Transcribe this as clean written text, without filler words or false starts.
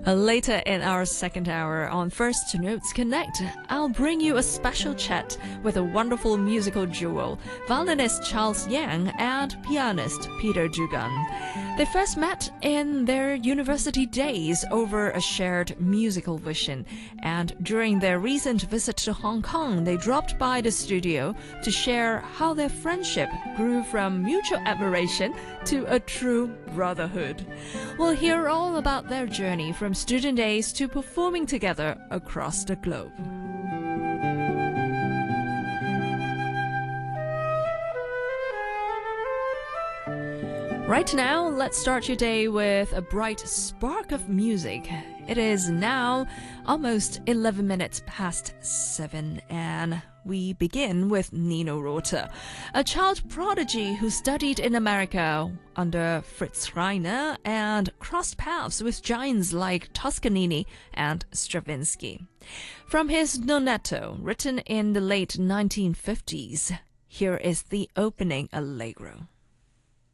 Later in our second hour on First Notes Connect, I'll bring you a special chat with a wonderful musical duo, violinist Charles Yang and pianist Peter Dugan. They first met in their university days over a shared musical vision, and during their recent visit to Hong Kong, they dropped by the studio to share how their friendship grew from mutual admiration to a true brotherhood. We'll hear all about their journey from student days to performing together across the globe. Right now, let's start your day with a bright spark of music. It is now almost 11 minutes past 7, and we begin with Nino Rota, a child prodigy who studied in America under Fritz Reiner and crossed paths with giants like Toscanini and Stravinsky. From his Nonetto, written in the late 1950s, here is the opening allegro.